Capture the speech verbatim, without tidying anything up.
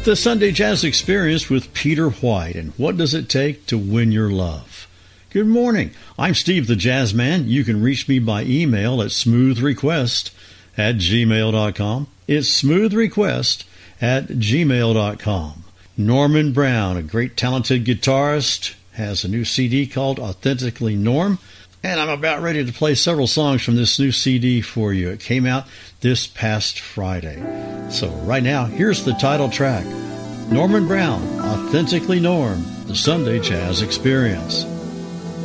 The Sunday Jazz Experience with Peter White, and what does it take to win your love? Good morning. I'm Steve the Jazz Man. You can reach me by email at smoothrequest at gmail dot com. It's smoothrequest at gmail dot com. Norman Brown, a great talented guitarist, has a new C D called Authentically Norm, and I'm about ready to play several songs from this new C D for you. It came out this past Friday. So right now, here's the title track. Norman Brown, Authentically Norm, the Sunday Jazz Experience.